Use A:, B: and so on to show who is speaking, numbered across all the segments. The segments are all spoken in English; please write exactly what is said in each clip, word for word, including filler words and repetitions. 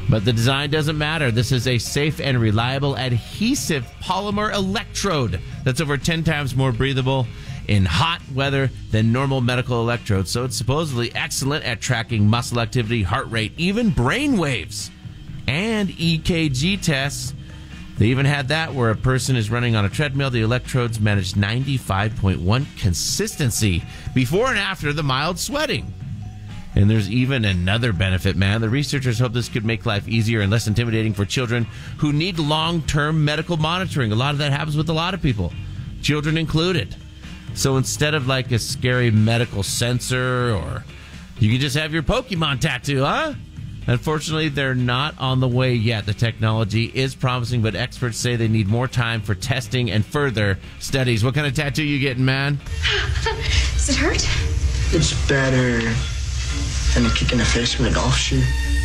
A: But the design doesn't matter. This is a safe and reliable adhesive polymer electrode that's over ten times more breathable in hot weather than normal medical electrodes. So it's supposedly excellent at tracking muscle activity, heart rate, even brain waves, and E K G tests. They even had that where a person is running on a treadmill. The electrodes managed ninety-five point one consistency before and after the mild sweating. And there's even another benefit, man. The researchers hope this could make life easier and less intimidating for children who need long-term medical monitoring. A lot of that happens with a lot of people, children included. So instead of like a scary medical sensor, or you can just have your Pokemon tattoo, huh? Unfortunately, they're not on the way yet. The technology is promising, but experts say they need more time for testing and further studies. What kind of tattoo you getting, man?
B: Does it hurt?
C: It's better than a kick in the face with a golf shoe.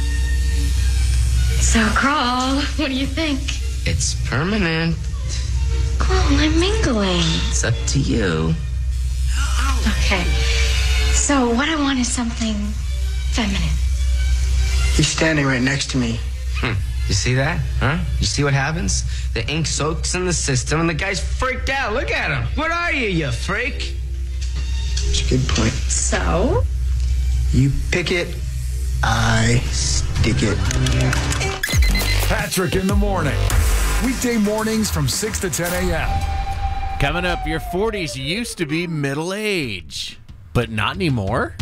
B: So, Crawl, what do you think?
D: It's permanent.
B: Crawl, I'm mingling.
D: It's up to you.
B: Okay. So, what I want is something feminine.
C: He's standing right next to me.
D: Hmm. You see that? Huh? You see what happens? The ink soaks in the system and the guy's freaked out. Look at him. What are you, you freak?
C: It's a good point.
B: So?
C: You pick it, I stick it.
E: Patrick in the morning. Weekday mornings from six to ten a.m.
A: Coming up, your forties used to be middle age, but not anymore.